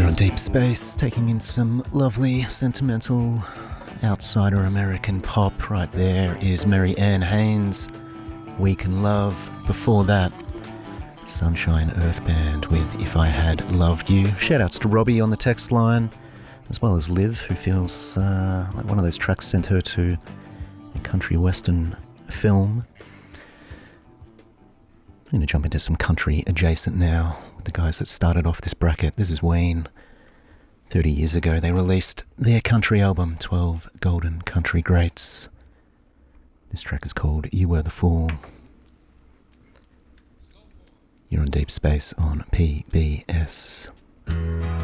You're on Deep Space, taking in some lovely, sentimental, outsider American pop. Right there is Mary Ann Haynes, We Can Love. Before that, Sunshine Earth Band with If I Had Loved You. Shoutouts to Robbie on the text line, as well as Liv, who feels like one of those tracks sent her to a country western film. I'm going to jump into some country adjacent now with the guys that started off this bracket. This is Ween. 30 years ago, they released their country album, 12 Golden Country Greats. This track is called You Were the Fool. You're on Deep Space on PBS.